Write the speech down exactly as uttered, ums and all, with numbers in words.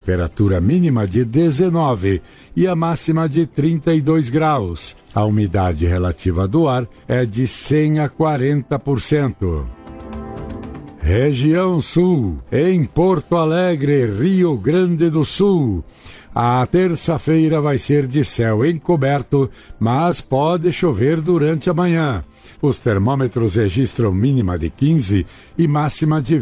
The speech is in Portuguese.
temperatura mínima de dezenove e a máxima de trinta e dois graus. A umidade relativa do ar é de cem a quarenta por cento. Região Sul, em Porto Alegre, Rio Grande do Sul. A terça-feira vai ser de céu encoberto, mas pode chover durante a manhã. Os termômetros registram mínima de quinze e máxima de